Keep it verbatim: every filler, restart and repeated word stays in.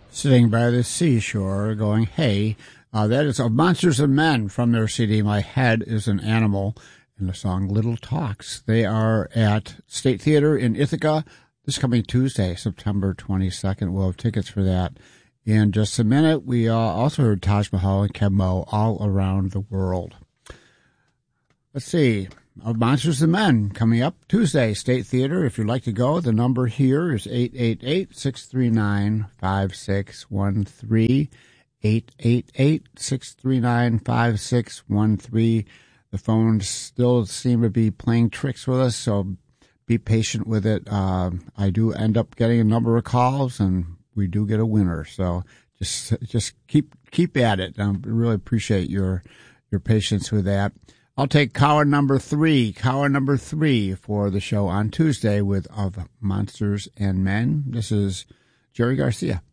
Sitting by the seashore going, hey, uh, that is of Monsters and Men from their C D, My Head is an Animal, and the song Little Talks. They are at State Theater in Ithaca this coming Tuesday, September twenty-second. We'll have tickets for that in just a minute. We uh, also heard Taj Mahal and Keb Mo, All Around the World. Let's see. Of Monsters and Men coming up Tuesday, State Theater. If you'd like to go, the number here is eight eight eight, six three nine, five six one three, eight eight eight, six three nine, five six one three. The phones still seem to be playing tricks with us, so be patient with it. Uh, I do end up getting a number of calls, and we do get a winner. So just just keep keep at it. I really appreciate your your patience with that. I'll take caller number three, caller number three for the show on Tuesday with Of Monsters and Men. This is Jerry Garcia.